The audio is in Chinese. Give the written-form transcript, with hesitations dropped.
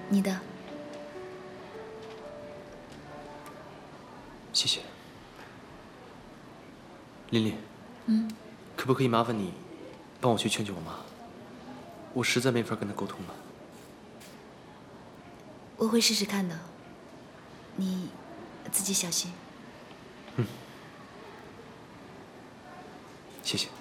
你的。 谢谢，琳琳。可不可以麻烦你帮我去劝劝我妈？我实在没法跟她沟通了。 我会试试看的，你自己小心。 谢谢。